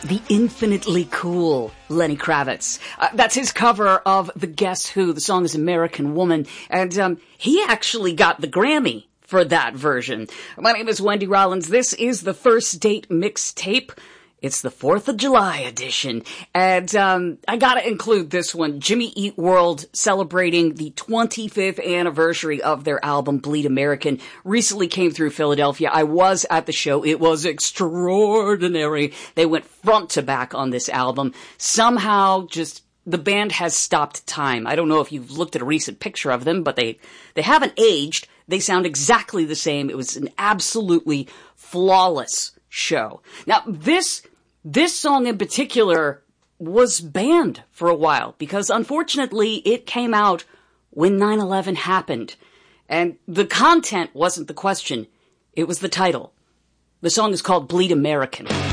The infinitely cool Lenny Kravitz. That's his cover of the Guess Who. The song is American Woman. And he actually got the Grammy for that version. My name is Wendy Rollins. This is the First Date Mixtape. It's the 4th of July edition. And I gotta include this one. Jimmy Eat World celebrating the 25th anniversary of their album Bleed American recently came through Philadelphia. I was at the show. It was extraordinary. They went front to back on this album. Somehow just the band has stopped time. I don't know if you've looked at a recent picture of them, but they haven't aged. They sound exactly the same. It was an absolutely flawless show. Now, this song in particular was banned for a while because unfortunately it came out when 9/11 happened. And the content wasn't the question. It was the title. The song is called Bleed American.